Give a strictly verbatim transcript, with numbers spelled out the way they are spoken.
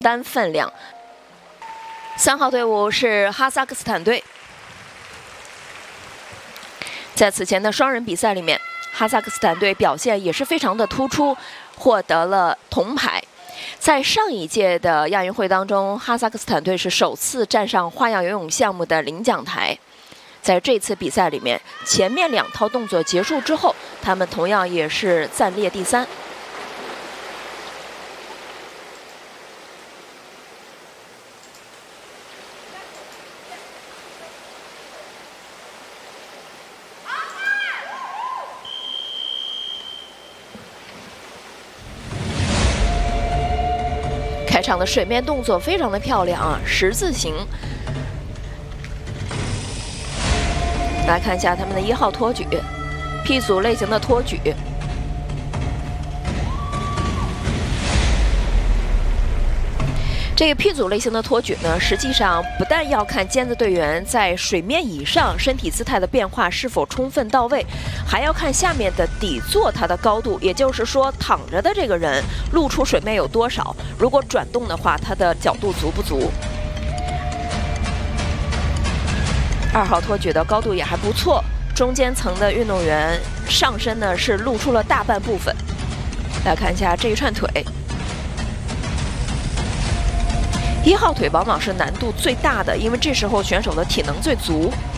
担分量。三号队伍是哈萨克斯坦队。在此前的双人比赛里面，哈萨克斯坦队表现也是非常的突出，获得了铜牌。在上一届的亚运会当中，哈萨克斯坦队是首次站上花样游泳项目的领奖台。在这次比赛里面，前面两套动作结束之后，他们同样也是暂列第三。开场的水面动作非常的漂亮啊，十字形。来看一下他们的一号托举 ，P 组类型的托举。这个 P 组类型的托举呢，实际上不但要看尖子队员在水面以上身体姿态的变化是否充分到位，还要看下面的底座它的高度，也就是说躺着的这个人露出水面有多少，如果转动的话，它的角度足不足。二号托举的高度也还不错，中间层的运动员上身呢是露出了大半部分。来看一下这一串腿。一号腿往往是难度最大的，因为这时候选手的体能最足。